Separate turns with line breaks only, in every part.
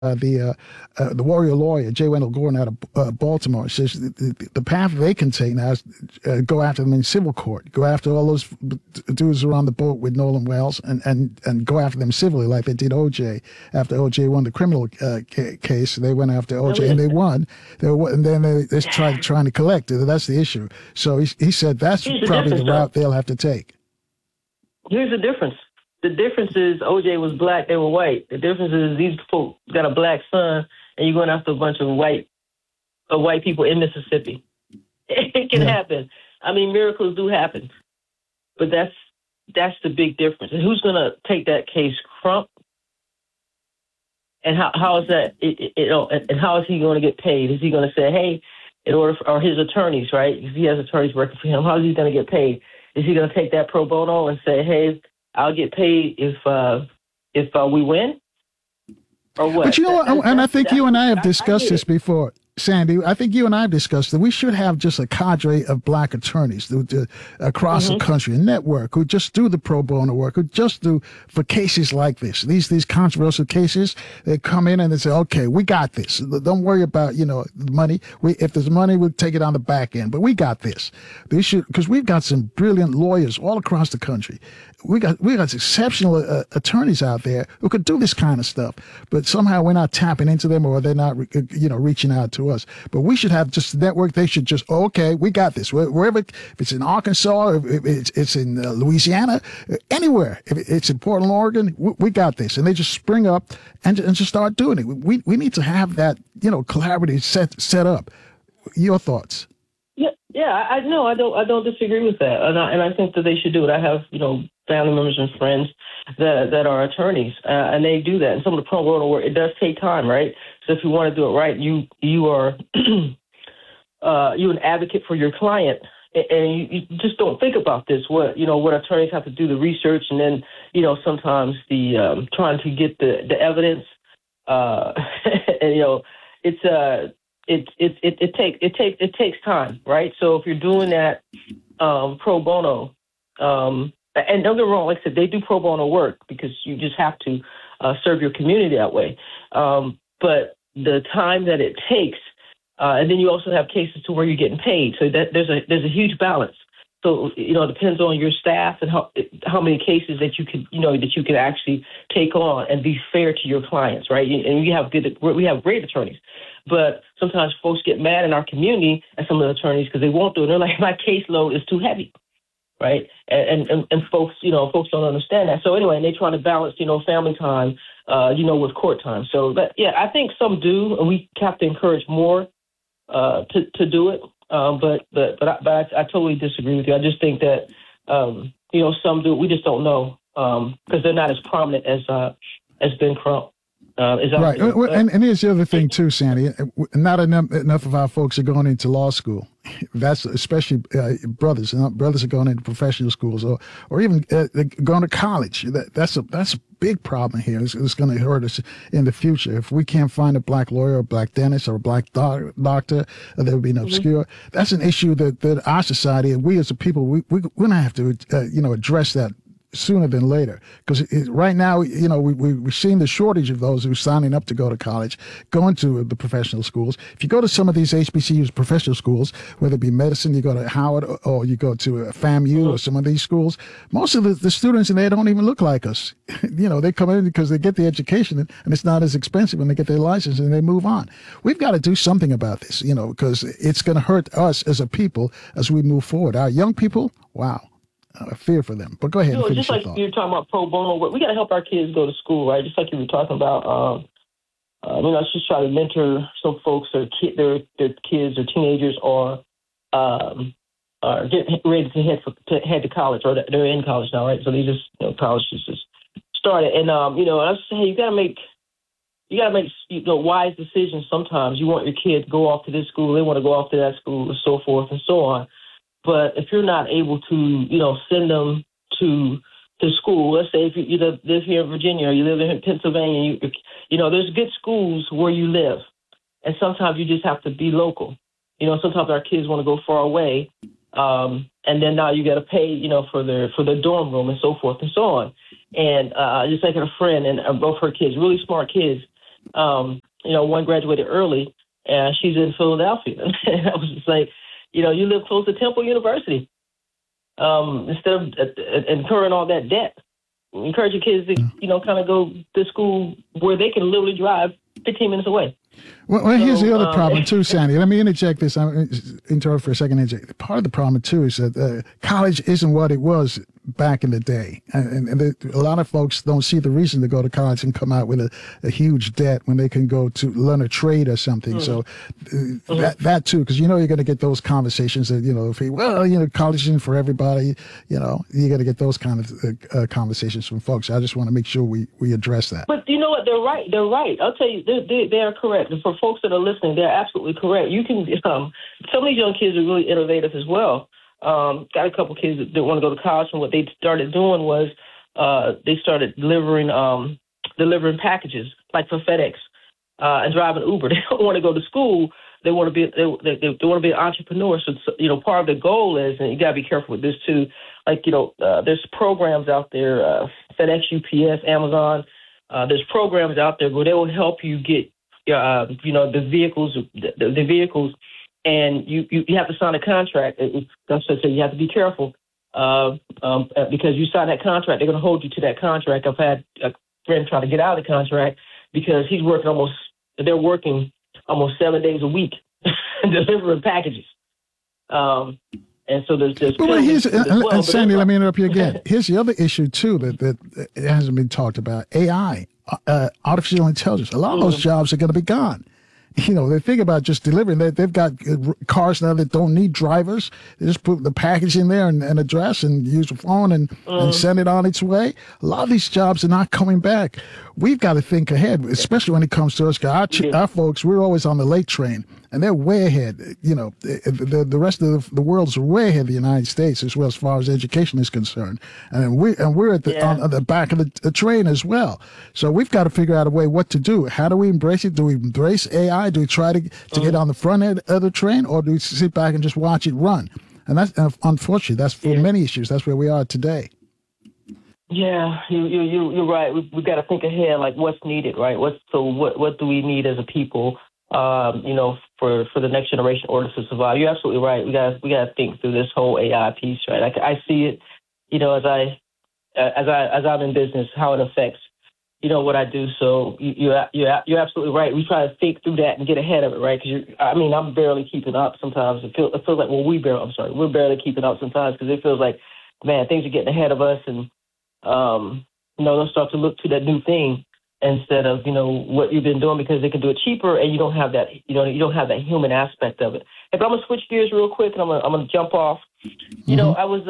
the warrior lawyer, J. Wendell Gordon out of Baltimore, says the path they can take now is go after them in civil court, go after all those dudes around the boat with Nolan Wells and go after them civilly like they did O.J. After O.J. won the criminal case, they went after O.J. and they won. And then they trying to collect. That's the issue. So he said that's probably the route they'll have to take.
Here's the difference. The difference is OJ was black, they were white. The difference is these folks got a black son, and you're going after a bunch of white people in Mississippi. It can happen. I mean, miracles do happen, but that's the big difference. And who's going to take that case, Crump? And how is that? And how is he going to get paid? Is he going to say, hey, in order or his attorneys, right? Because he has attorneys working for him. How is he going to get paid? Is he going to take that pro bono and say, hey, I'll get paid if we win, or what?
But you know what? And I think you and I have discussed this before, Sandy. I think you and I have discussed that we should have just a cadre of black attorneys across the country, a network who just do the pro bono work, who just do for cases like this. These controversial cases, they come in and they say, okay, we got this. Don't worry about, the money. If there's money, we'll take it on the back end, but we got this. They should, because we've got some brilliant lawyers all across the country. We got exceptional attorneys out there who could do this kind of stuff, but somehow we're not tapping into them, or they're not, reaching out to us. But we should have just a network. They should just, okay, we got this. Wherever, if it's in Arkansas, if it's in Louisiana, anywhere, if it's in Portland, Oregon, we got this. And they just spring up and just start doing it. We need to have that, collaborative set up. Your thoughts?
Yeah, I know. I don't disagree with that, and I think that they should do it. I have, family members and friends that are attorneys, and they do that. And some of the pro bono work, it does take time, right? So if you want to do it right, you are you an advocate for your client, and you just don't think about this. What attorneys have to do the research, and then sometimes the trying to get the evidence, and it takes time, right? So if you're doing that pro bono, and don't get me wrong, like I said, they do pro bono work because you just have to serve your community that way. But the time that it takes, and then you also have cases to where you're getting paid, so that there's a huge balance. So it depends on your staff and how many cases that you can actually take on and be fair to your clients, right? And we have great attorneys, but sometimes folks get mad in our community at some of the attorneys because they won't do it. They're like, my caseload is too heavy, right? And folks don't understand that. So anyway, and they try to balance family time, with court time. So I think some do, and we have to encourage more to do it. But I totally disagree with you. I just think that some do. We just don't know because they're not as prominent as Ben Crump.
Right. And here's the other thing too, Sandy. Not enough of our folks are going into law school. That's especially brothers. Brothers are going into professional schools or even going to college. That's a big problem here. It's going to hurt us in the future. If we can't find a black lawyer, a black dentist, or a black doctor, there will be an obscure. That's an issue that our society and we as a people, we're going to have to address that sooner than later, because right now, we're seeing the shortage of those who are signing up to go to college, going to the professional schools. If you go to some of these HBCUs professional schools, whether it be medicine, you go to Howard or you go to FAMU or some of these schools, most of the students in there don't even look like us. They come in because they get the education and it's not as expensive when they get their license and they move on. We've got to do something about this, because it's going to hurt us as a people as we move forward. Our young people, wow. I fear for them. But go ahead and finish
just like you're talking about pro bono work, we got to help our kids go to school, right? Just like you were talking about, let's just try to mentor some folks their kids or teenagers or getting ready to head to college, or they're in college now, right? So they just, college just started. And, I was saying, you got to make wise decisions sometimes. You want your kid to go off to this school, they want to go off to that school, and so forth and so on. But if you're not able to, send them to school, let's say if you live here in Virginia or you live in Pennsylvania, there's good schools where you live. And sometimes you just have to be local. Sometimes our kids want to go far away. And then now you got to pay, for their dorm room and so forth and so on. And just thinking a friend and both her kids, really smart kids, One graduated early, and she's in Philadelphia. And I was just like, you live close to Temple University. Instead of incurring all that debt, encourage your kids to, kind of go to school where they can literally drive 15 minutes away.
Well, here's the other problem too, Sandy. Let me interject this. I'm interrupt for a second. Part of the problem too is that college isn't what it was back in the day, and a lot of folks don't see the reason to go to college and come out with a huge debt when they can go to learn a trade or something. So that too, because you're going to get those conversations that college isn't for everybody. You're going to get those kind of conversations from folks. I just want to make sure we address that.
But you know what? They're right. They're right. I'll tell you, they are correct. And for folks that are listening, they're absolutely correct. You can some of these young kids are really innovative as well. Got a couple kids that want to go to college, and what they started doing was they started delivering packages, like for FedEx, and driving Uber. They don't want to go to school. They want to be they want to be an entrepreneur. So part of the goal is, and you got to be careful with this too. Like there's programs out there, FedEx, UPS, Amazon. There's programs out there where they will help you get the vehicles. And you have to sign a contract. That's what I say. You have to be careful because you sign that contract, they're going to hold you to that contract. I've had a friend try to get out of the contract because they're working almost 7 days a week delivering packages. And so there's
Sandy, let me interrupt you again. Here's the other issue too that hasn't been talked about: AI, artificial intelligence. A lot of those jobs are going to be gone. They think about just delivering. They've got cars now that don't need drivers. They just put the package in there and address and use a phone and send it on its way. A lot of these jobs are not coming back. We've got to think ahead, especially when it comes to us. Our folks, we're always on the late train, and they're way ahead. The rest of the world's way ahead of the United States as far as education is concerned. And we're at on the back of the train as well. So we've got to figure out a way what to do. How do we embrace it? Do we embrace AI? Do we try to get on the front end of the train, or do we sit back and just watch it run? And that's unfortunately, that's for many issues. That's where we are today.
Yeah, you're right. We've got to think ahead, like what's needed, right? What do we need as a people, for the next generation order to survive? You're absolutely right. We got to think through this whole AI piece, right? I see it, as I'm in business, how it affects, what I do. So you're absolutely right. We try to think through that and get ahead of it, right? Because I'm barely keeping up sometimes. It feels like we're barely keeping up sometimes because it feels like, man, things are getting ahead of us and. They'll start to look to that new thing instead of, what you've been doing because they can do it cheaper and you don't have that, you don't have that human aspect of it. If I'm going to switch gears real quick and I'm going to jump off, I was,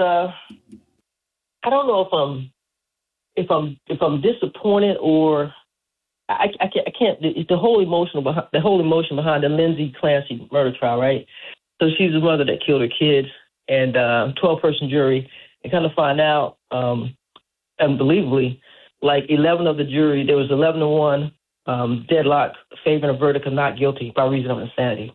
I don't know if I'm disappointed or I can't, the whole emotion behind the Lindsay Clancy murder trial, right? So she's a mother that killed her kids and 12-person jury and kind of find out, unbelievably, like 11 of the jury, there was 11-1 deadlock favoring a verdict of not guilty by reason of insanity.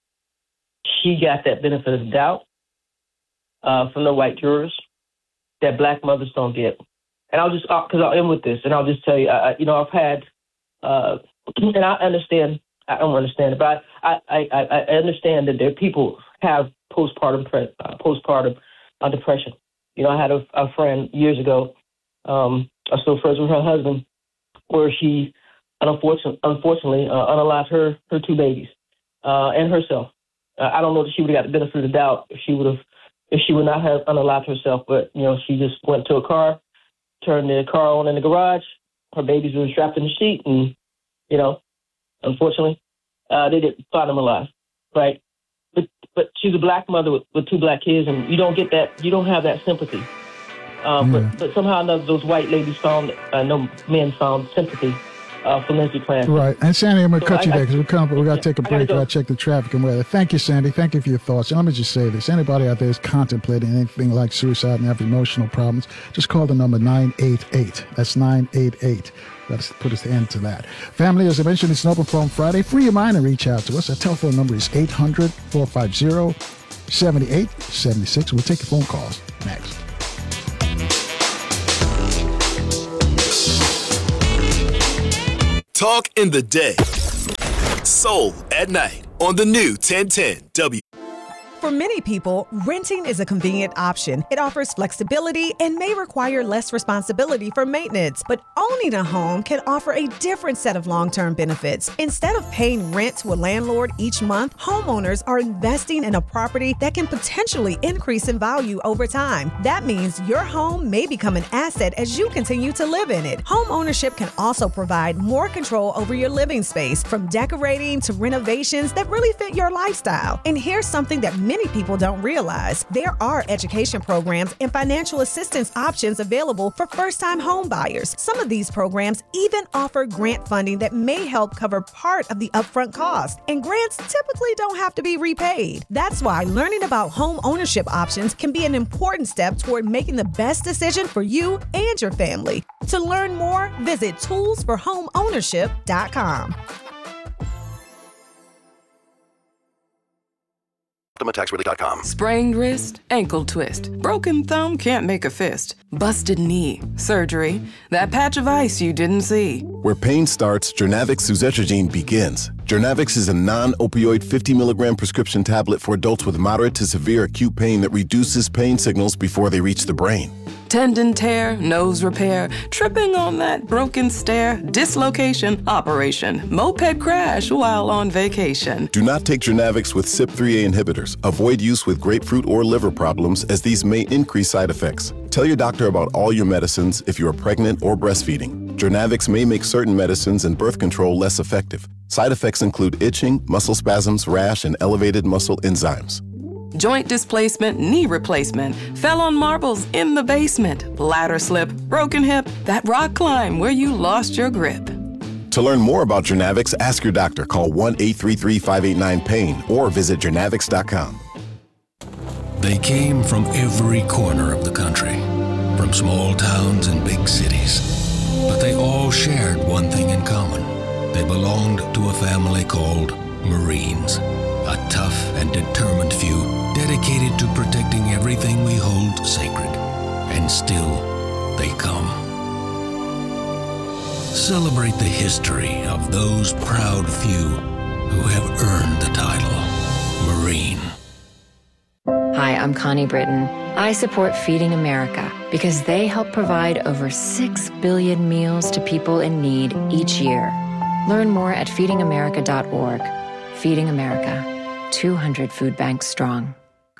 She got that benefit of the doubt from the white jurors that black mothers don't get. And I'll just, because I'll end with this, and I'll just tell you, I've had, and I understand, I don't understand it, but I understand that there people have postpartum depression. I had a friend years ago, I'm still friends with her husband, where she unfortunately unalived her two babies and herself. I don't know that she would have got the benefit of the doubt if she would not have unalived herself, but she just went to a car, turned the car on in the garage. Her babies were strapped in the seat, and unfortunately, they didn't find them alive, right? But she's a black mother with two black kids, and you don't get that. You don't have that sympathy. But somehow or another, those white ladies found, no men found sympathy for Lindsay Clancy.
Right. And Sandy, I'm going to cut you there because we got to take a break. I got to check the traffic and weather. Thank you, Sandy. Thank you for your thoughts. And let me just say this. Anybody out there is contemplating anything like suicide and have emotional problems, just call the number 988. That's 988. Let's put an end to that. Family, as I mentioned, it's an open phone Friday. Free your mind and reach out to us. Our telephone number is 800-450-7876. We'll take your phone calls next.
Talk in the day. Soul at night on the new 1010 W.
For many people, renting is a convenient option. It offers flexibility and may require less responsibility for maintenance. But owning a home can offer a different set of long-term benefits. Instead of paying rent to a landlord each month, homeowners are investing in a property that can potentially increase in value over time. That means your home may become an asset as you continue to live in it. Home ownership can also provide more control over your living space, from decorating to renovations that really fit your lifestyle. And here's something that many people don't realize. There are education programs and financial assistance options available for first-time home buyers. Some of these programs even offer grant funding that may help cover part of the upfront cost. And grants typically don't have to be repaid. That's why learning about home ownership options can be an important step toward making the best decision for you and your family. To learn more, visit toolsforhomeownership.com.
UltimateTaxRelief.com.
Sprained wrist, ankle twist, broken thumb can't make a fist, busted knee, surgery, that patch of ice you didn't see.
Where pain starts, Jernavix suzetrigine begins. Jernavix is a non-opioid 50 milligram prescription tablet for adults with moderate to severe acute pain that reduces pain signals before they reach the brain.
Tendon tear, nose repair, tripping on that broken stair, dislocation, operation, moped crash while on vacation.
Do not take Jernavix with CYP3A inhibitors. Avoid use with grapefruit or liver problems, as these may increase side effects. Tell your doctor about all your medicines if you are pregnant or breastfeeding. Jernavix may make certain medicines and birth control less effective. Side effects include itching, muscle spasms, rash, and elevated muscle enzymes.
Joint displacement, knee replacement, fell on marbles in the basement, ladder slip, broken hip, that rock climb where you lost your grip.
To learn more about Jernavix, ask your doctor. Call 1-833-589-PAIN or visit jernavix.com.
They came from every corner of the country, from small towns and big cities. But they all shared one thing in common. They belonged to a family called Marines. A tough and determined few, dedicated to protecting everything we hold sacred. And still, they come. Celebrate the history of those proud few who have earned the title Marine.
Hi, I'm Connie Britton. I support Feeding America because they help provide over 6 billion meals to people in need each year. Learn more at feedingamerica.org. Feeding America, 200 food banks strong.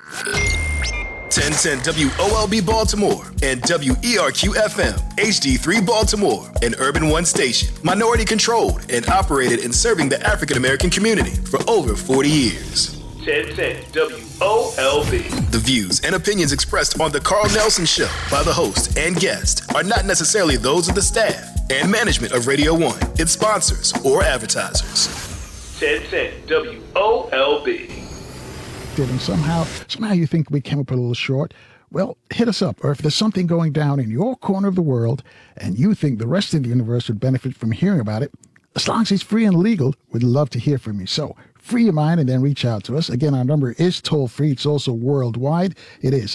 1010 WOLB Baltimore and WERQ-FM HD3 Baltimore, an Urban One station, minority controlled and operated in serving the African American community for over 40 years. 1010 WOLB. The views and opinions expressed on The Carl Nelson Show by the host and guest are not necessarily those of the staff and management of Radio 1, its sponsors, or advertisers. 1010 WOLB.
And somehow you think we came up a little short, well, hit us up. Or if there's something going down in your corner of the world and you think the rest of the universe would benefit from hearing about it, as long as it's free and legal, we'd love to hear from you. So free your mind and then reach out to us. Again, our number is toll free. It's also worldwide. It is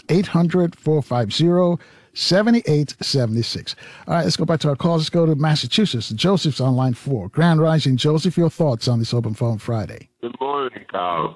800-450-7876. All right, let's go back to our calls. Let's go to Massachusetts. Joseph's on line 4. Grand Rising, Joseph, your thoughts on this Open Phone Friday?
Good morning, Carl.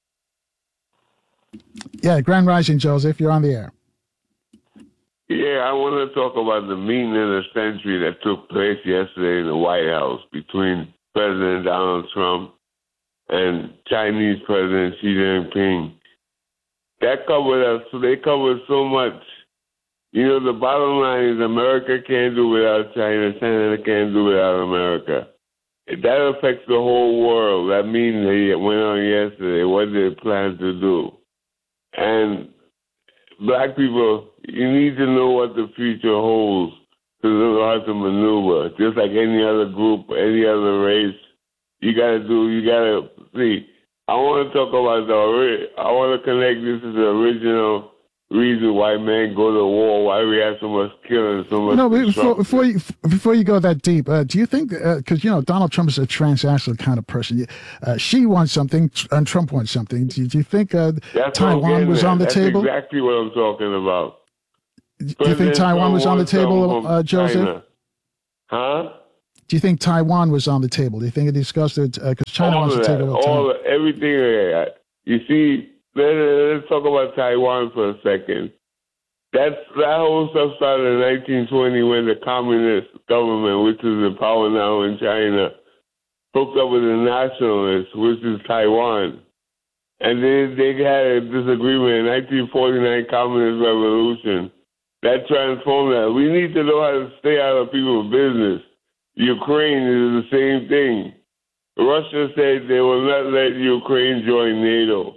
Yeah, Grand Rising, Joseph, you're on the air.
Yeah, I want to talk about the meeting of the century that took place yesterday in the White House between President Donald Trump and Chinese President Xi Jinping. They covered so much. You know, the bottom line is America can't do without China, China can't do without America. That affects the whole world. That meeting that went on yesterday, what they plan to do. And black people, you need to know what the future holds to know how to maneuver. Just like any other group, any other race, you gotta see. I want to talk about I want to connect this to the original reason why men go to war, why we have so much killing, so much.
No, before you go that deep, do you think because Donald Trump is a transnational kind of person? She wants something and Trump wants something. Do you think Taiwan was on the table?
That's exactly what I'm talking about.
Do you think Taiwan was on the table, Joseph?
China. Huh?
Do you think Taiwan was on the table? Do you think it discussed it? Because China wants to take over Taiwan.
Everything. You see, let's talk about Taiwan for a second. That whole stuff started in 1920 when the communist government, which is in power now in China, hooked up with the nationalists, which is Taiwan. And they had a disagreement in 1949 Communist Revolution. That transformed that. We need to know how to stay out of people's business. Ukraine is the same thing. Russia said they will not let Ukraine join NATO.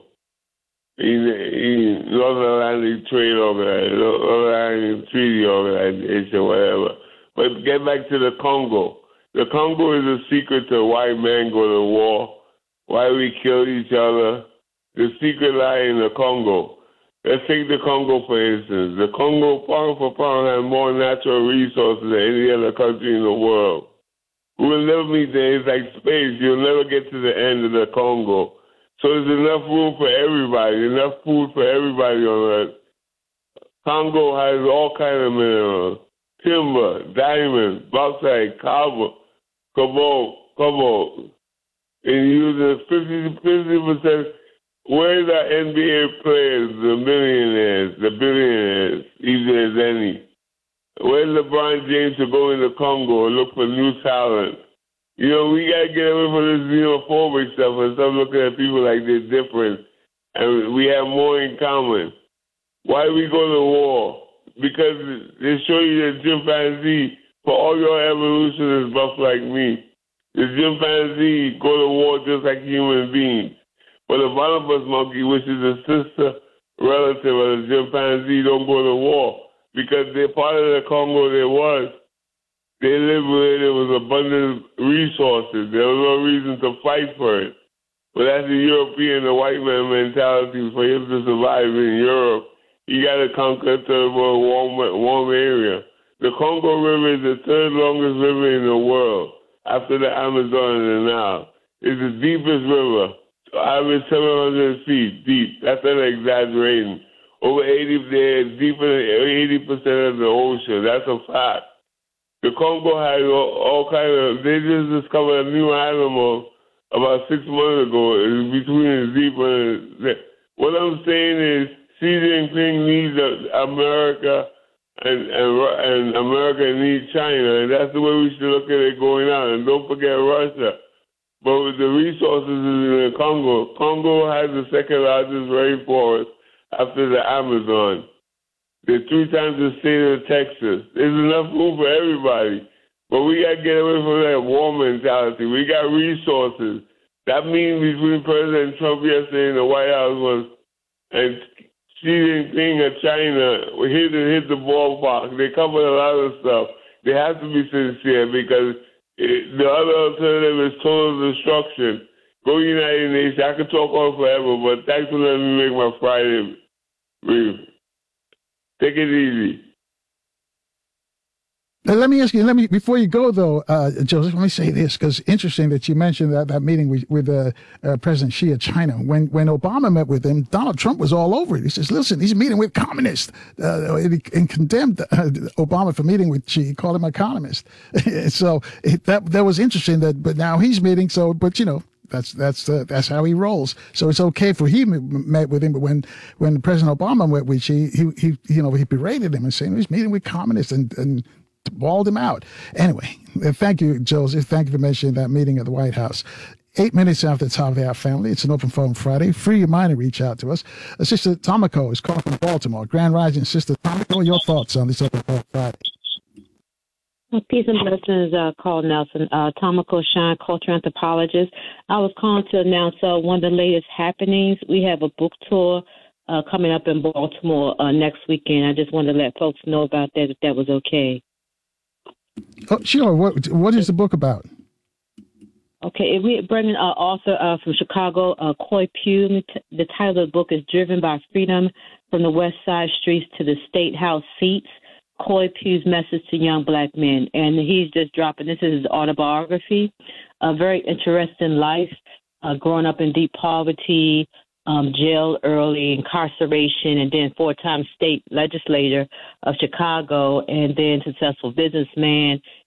North Atlantic Trade Organization, North Atlantic Treaty Organization, whatever. But get back to the Congo. The Congo is a secret to why men go to war, why we kill each other. The secret lie in the Congo. Let's take the Congo, for instance. The Congo, pound for pound, has more natural resources than any other country in the world. We will never meet there. It's like space. You'll never get to the end of the Congo. So there's enough room for everybody, enough food for everybody on Earth. Congo has all kinds of minerals: timber, diamonds, bauxite, copper, cobalt. And using 50%. Where's our NBA players, the millionaires, the billionaires, if there's any? Where's LeBron James to go into Congo and look for new talent? You know, we got to get away from this xenophobic stuff and start looking at people like they're different and we have more in common. Why do we go to war? Because they show you that chimpanzee, for all your evolution, is buff like me. The chimpanzee go to war just like human beings. But the bonobos monkey, which is a sister relative of the chimpanzee, don't go to war because they're part of the Congo they lived where there was abundant resources. There was no reason to fight for it. But that's the European, the white man mentality. For him to survive in Europe, he got to conquer a warm area. The Congo River is the third longest river in the world after the Amazon and the Nile. It's the deepest river. Average 700 feet deep. That's not exaggerating. Over 80%, deeper than 80% of the ocean. That's a fact. The Congo has all kinds of. They just discovered a new animal about 6 months ago. It's between deeper and. What I'm saying is, Xi Jinping needs America, and America needs China, and that's the way we should look at it going on. And don't forget Russia. But with the resources in the Congo, Congo has the second largest rainforest after the Amazon. They're 3 times the state of Texas. There's enough room for everybody. But we got to get away from that war mentality. We got resources. That meeting between President Trump yesterday in the White House and Xi Jinping of China hit the ballpark. They covered a lot of stuff. They have to be sincere because the other alternative is total destruction. Go United Nations. I could talk on forever, but thanks for letting me make my Friday brief. Take it easy.
Let me ask you, before you go though, Joseph, let me say this, because interesting that you mentioned that meeting with President Xi of China. When Obama met with him, Donald Trump was all over it. He says, listen, he's meeting with communists, and condemned Obama for meeting with Xi. He called him a communist. So that was interesting, but now he's meeting, but you know, that's how he rolls. So it's okay for he met with him, but when President Obama met with Xi, he berated him and saying he's meeting with communists and balled him out. Anyway, thank you, Joseph. Thank you for mentioning that meeting at the White House. 8 minutes after the top of the hour, family. It's an open phone Friday. Free your mind to reach out to us. Sister Tomoko is calling from Baltimore. Grand Rising, Sister Tomoko, your thoughts on this open phone Friday?
Peace and blessings, Carl Nelson. Tomoko Shine, culture anthropologist. I was calling to announce one of the latest happenings. We have a book tour coming up in Baltimore next weekend. I just wanted to let folks know about that, if that was okay.
Oh, sure. What is the book about?
Okay, we bring an author from Chicago, Coy Pugh. The title of the book is Driven by Freedom from the West Side Streets to the State House Seats, Coy Pugh's Message to Young Black Men. And he's just dropping, this is his autobiography, a very interesting life, growing up in deep poverty, jail early, incarceration, and then 4-time state legislator of Chicago, and then successful businessman,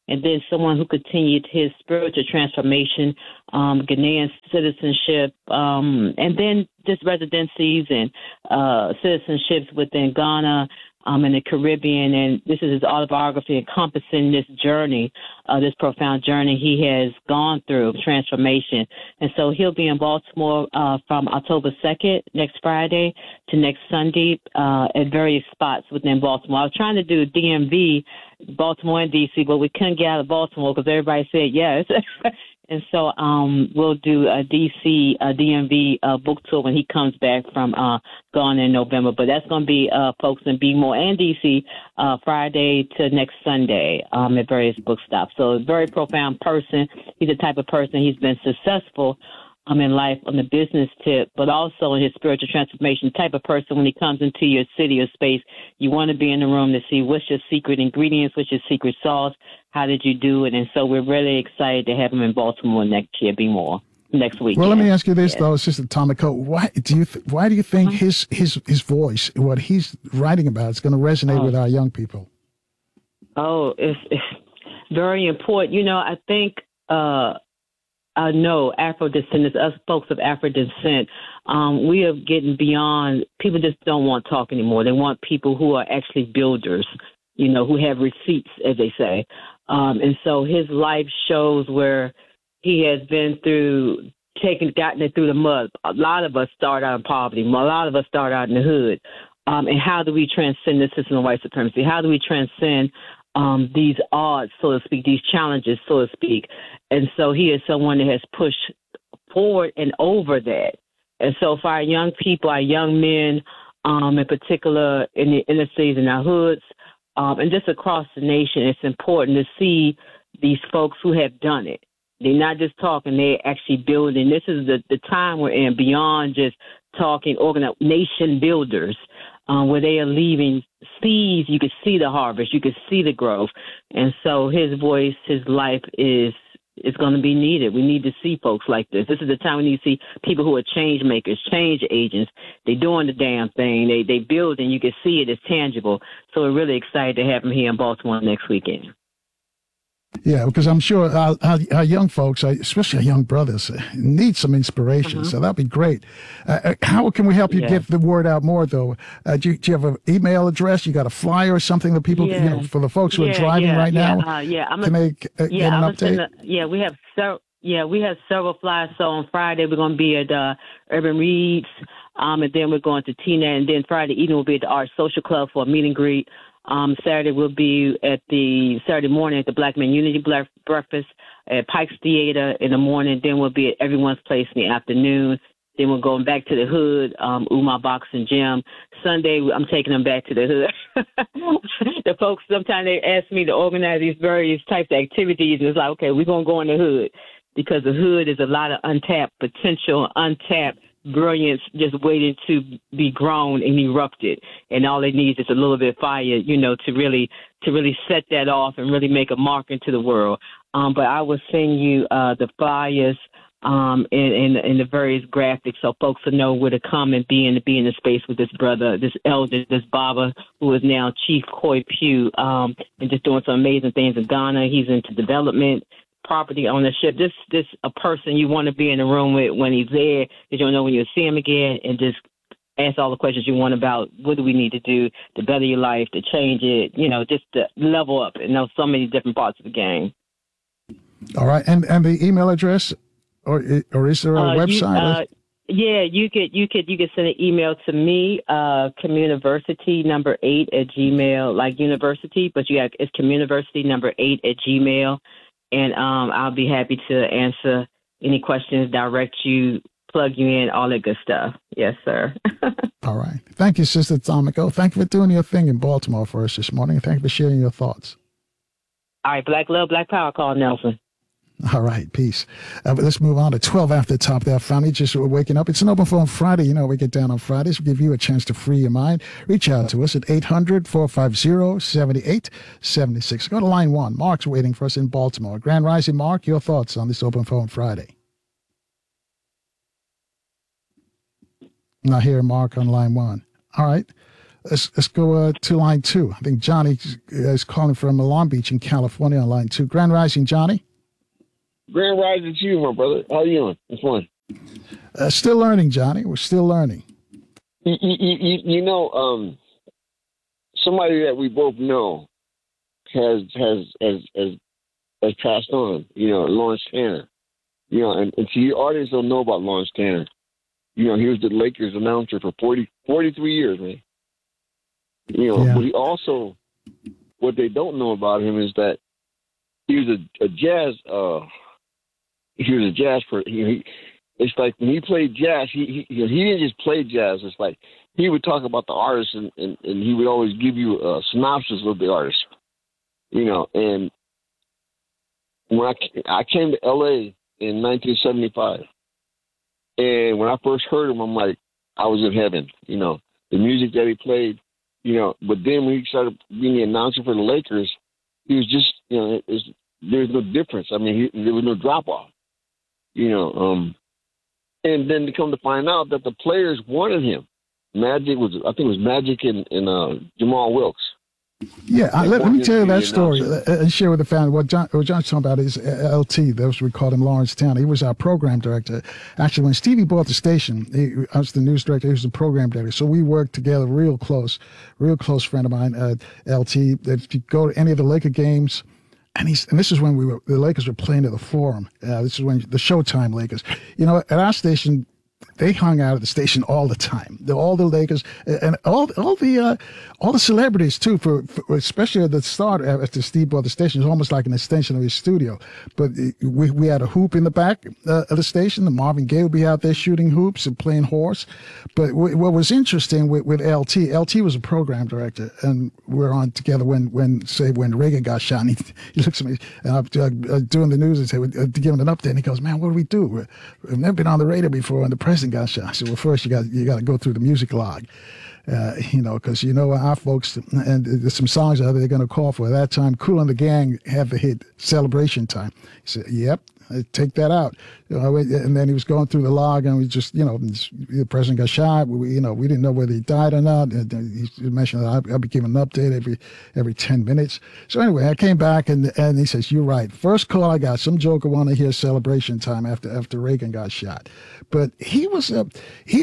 and then someone who continued his spiritual transformation, Ghanaian citizenship, and then just residencies and citizenships within Ghana, in the Caribbean, and this is his autobiography encompassing this journey, this profound journey he has gone through, transformation. And so he'll be in Baltimore from October 2nd, next Friday, to next Sunday at various spots within Baltimore. I was trying to do DMV, Baltimore and D.C., but we couldn't get out of Baltimore because everybody said yes. And so we'll do a D.C. DMV book tour when he comes back from Ghana in November. But that's going to be folks in Bmore and D.C. Friday to next Sunday at various book stops. So a very profound person. He's the type of person, he's been successful in life on the business tip, but also in his spiritual transformation type of person. When he comes into your city or space, you want to be in the room to see what's your secret ingredients, what's your secret sauce, how did you do it? And so we're really excited to have him in Baltimore next year, be more next week.
Well, let me ask you this, though, Sister Tamiko. Why do you think his voice, what he's writing about, is going to resonate with our young people?
Oh, it's very important. You know, I think I know Afro-descendants, us folks of Afro-descent, we are getting beyond, people just don't want talk anymore. They want people who are actually builders, you know, who have receipts, as they say. And so his life shows where he has been through, gotten it through the mud. A lot of us start out in poverty. A lot of us start out in the hood. And how do we transcend this system of white supremacy? How do we transcend these odds, so to speak, these challenges, so to speak? And so he is someone that has pushed forward and over that. And so for our young people, our young men, in particular in the inner cities and our hoods, and just across the nation, it's important to see these folks who have done it. They're not just talking, they're actually building. This is the time we're in, beyond just talking, nation builders, where they are leaving seeds. You can see the harvest, you can see the growth. And so his voice, his life is going to be needed. We need to see folks like this. This is the time we need to see people who are change makers, change agents. They're doing the damn thing. They build, and you can see it. It's tangible. So we're really excited to have him here in Baltimore next weekend.
Yeah, because I'm sure our young folks, especially our young brothers, need some inspiration. So that'd be great. How can we help you get the word out more, though? Do you have an email address? You got a flyer or something that people, you know, for the folks who are driving right now? Can they get an update?
We have several flyers. So on Friday, we're going to be at Urban Reads, and then we're going to Tina, and then Friday evening we'll be at the Art Social Club for a meet and greet. Saturday we'll be Saturday morning at the Black Men Unity Breakfast at Pike's Theater in the morning. Then we'll be at Everyone's Place in the afternoon. Then we're going back to the hood, Umar Boxing Gym. Sunday, I'm taking them back to the hood. The folks, sometimes they ask me to organize these various types of activities, and it's like, okay, we're going to go in the hood, because the hood is a lot of untapped potential, untapped brilliance just waiting to be grown and erupted. And all it needs is a little bit of fire, you know, to really set that off and really make a mark into the world. But I will send you the flyers and the various graphics, so folks will know where to come and be in the space with this brother, this elder, this Baba, who is now Chief Koi Pugh, and just doing some amazing things in Ghana. He's into development, property ownership. This a person you want to be in the room with when he's there, because you don't know when you'll see him again, and just ask all the questions you want about what do we need to do to better your life, to change it, you know, just to level up and know so many different parts of the game. All right, and the email address, or is there a website? You could send an email to me, communiversity number 8 at Gmail, like university, but it's communiversity number 8 at Gmail. And I'll be happy to answer any questions, direct you, plug you in, all that good stuff. Yes, sir. All right. Thank you, Sister Tamiko. Thank you for doing your thing in Baltimore for us this morning. Thank you for sharing your thoughts. All right. Black love, black power. Call Nelson. All right, peace. But let's move on to 12 after the top there, family. Just waking up. It's an open phone Friday. You know, we get down on Fridays. We give you a chance to free your mind. Reach out to us at 800-450-7876. Go to line 1. Mark's waiting for us in Baltimore. Grand Rising, Mark, your thoughts on this open phone Friday? Not here, Mark, on line 1. All right.
Let's go to line 2. I think Johnny is calling from Long Beach in California on line 2. Grand Rising, Johnny.
Grand Rising to you, my brother. How you doing? It's fun.
Still learning, Johnny. We're still learning.
You know, somebody that we both know has passed on. You know, Lawrence Tanner. You know, and to your audience don't know about Lawrence Tanner. You know, he was the Lakers announcer for 43 years, man. You know, but he also, what they don't know about him is that he was a jazz. He was a jazz person. It's like when he played jazz, he didn't just play jazz. It's like he would talk about the artist, and he would always give you a synopsis of the artist. You know, and when I came to LA in 1975, and when I first heard him, I'm like, I was in heaven. You know, the music that he played. You know, but then when he started being the announcer for the Lakers, he was just, you know, there was no difference. I mean, there was no drop off. You know, and then to come to find out that the players wanted him. I think it was Magic and Jamal Wilkes.
Yeah, let me tell you that story and share with the family. What John's talking about is LT. That's what we called him, Lawrence Tanner. He was our program director. Actually, when Stevie bought the station, I was the news director. He was the program director. So we worked together real close friend of mine, LT. If you go to any of the Laker games, and this is when the Lakers were playing at the Forum. This is when the Showtime Lakers. You know, at our station, they hung out at the station all the time. All the Lakers and all the celebrities too. For especially at the start after Steve bought the station, it was almost like an extension of his studio. But we had a hoop in the back of the station. The Marvin Gaye would be out there shooting hoops and playing horse. But what was interesting with LT was a program director, and we're on together when Reagan got shot. And he looks at me, and I'm doing the news and say, give him an update. And he goes, "Man, what do we do? We've never been on the radio before, and the president got shot." I said, "Well, first you got to go through the music log, you know, because you know our folks, and there's some songs out there they're going to call for." At that time, Kool and the Gang had the hit "Celebration Time." He said, "Yep, take that out." You know, and then he was going through the log, and we just, you know, the president got shot. We didn't know whether he died or not. And he mentioned that I'll be giving an update every 10 minutes. So anyway, I came back, and he says, "You're right. First call I got, some joker wanted to hear Celebration Time after Reagan got shot." But he was he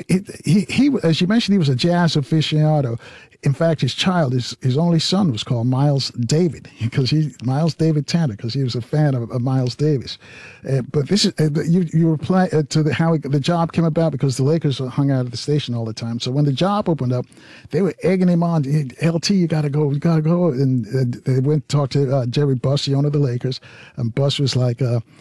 as you mentioned, he was a jazz aficionado. In fact, his only son was called Miles David, Miles David Tanner, because he was a fan of Miles Davis. But this is you were playing to how the job came about, because the Lakers hung out at the station all the time. So when the job opened up, they were egging him on. "LT, you got to go. And they went to talk to Jerry Buss, the owner of the Lakers, and Buss was like,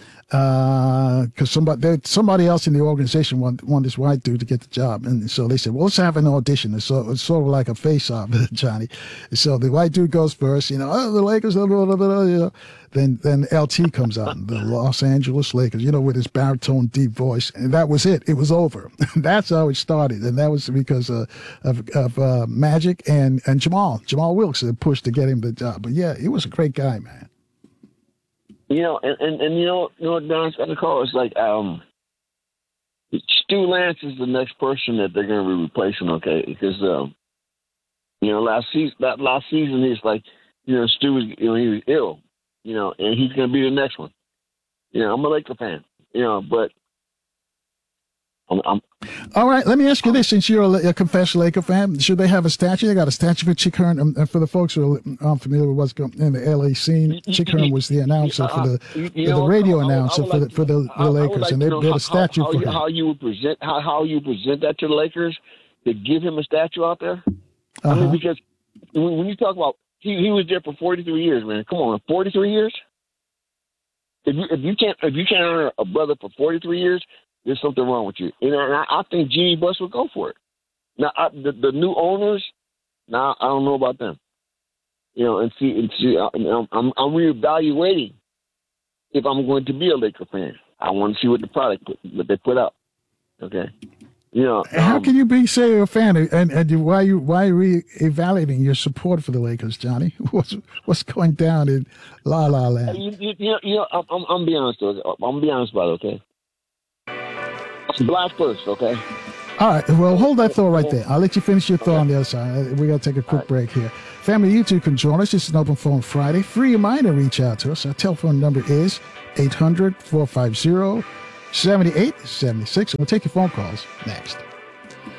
because somebody else in the organization wanted this white dude to get the job, and so they said, "Well, let's have an audition." It's sort of like a face-off, Johnny. So the white dude goes first, you know, the Lakers, blah, blah, blah, blah, you know. Then LT comes out, the Los Angeles Lakers, you know, with his baritone, deep voice, and that was it. It was over. That's how it started, and that was because of Magic and Jamal Wilkes that pushed to get him the job. But yeah, he was a great guy, man.
You know, and you know what Don's got to call? It's like Stu Lance is the next person that they're going to be replacing, okay? Because you know, last season he's like, you know, Stu was, you know, he was ill, you know, and he's going to be the next one. You know, I'm a Laker fan, you know, but I'm
all right, let me ask you this: since you're a confessed Laker fan, should they have a statue? They got a statue for Chick Hearn. For the folks who are unfamiliar with what's going in the LA scene, Chick Hearn was the announcer for the radio announcer for the Lakers, and they did a statue for him.
How you would present that to the Lakers, to give him a statue out there? I mean, because when you talk about he was there for 43 years, man. Come on, 43 years. If you can't honor a brother for 43 years. There's something wrong with you. You know, and I think Jeanie Buss would go for it. Now, the new owners, now I don't know about them. You know, and see, I'm reevaluating if I'm going to be a Laker fan. I want to see what what they put out. Okay, you know.
How can you say you're a fan, and why are you reevaluating your support for the Lakers, Johnny? What's going down in La La Land?
You know, I'm be honest. I'm be honest about it. Okay. July 1st, okay?
All right. Well, hold that thought right there. I'll let you finish your thought on the other side. We got to take a quick break here. Family, you too can join us. It's an open phone Friday. Free your mind and reach out to us. Our telephone number is 800-450-7876. We'll take your phone calls next.